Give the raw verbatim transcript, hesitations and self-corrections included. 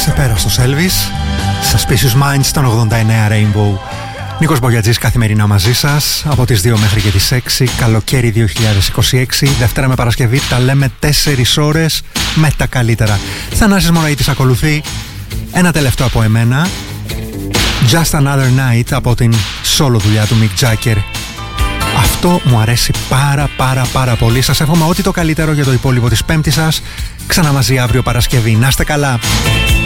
Αξεπέραστος Elvis, Suspicious Minds των ογδόντα εννέα Rainbow. Νίκος Μπογιατζής καθημερινά μαζί σας από τις δύο μέχρι και τις έξι. Καλοκαίρι δύο χιλιάδες είκοσι έξι, Δευτέρα με Παρασκευή, τα λέμε τέσσερις ώρες με τα καλύτερα. Θανάσης Μωραΐτης ακολουθεί. Ένα τελευταίο από εμένα, Just Another Night από την solo δουλειά του Mick Jagger. Αυτό μου αρέσει πάρα πάρα πάρα πολύ. Σας εύχομαι ό,τι το καλύτερο για το υπόλοιπο της Πέμπτης σας. Ξανά μαζί αύριο Παρασκευή. Να είστε καλά.